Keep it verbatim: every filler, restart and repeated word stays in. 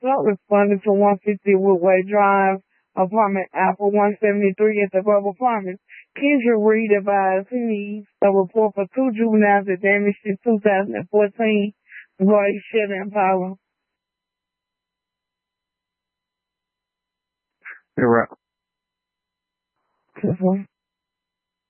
Assault responded to one fifty Woodway Drive, apartment Alpha one seventy-three at the Grove Apartments. Kendra Reed advised he needs a report for two juveniles that damaged in two thousand fourteen Roy Chevy Impala. You're right. This one.